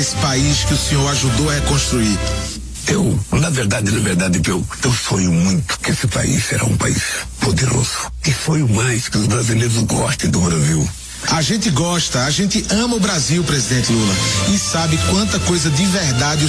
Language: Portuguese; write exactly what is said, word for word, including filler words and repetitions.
esse país que o senhor ajudou a reconstruir? Eu, na verdade, na verdade, eu, eu sonho muito que esse país será um país poderoso. E sonho mais que os brasileiros gostem do Brasil. A gente gosta, a gente ama o Brasil, presidente Lula. E sabe quanta coisa de verdade o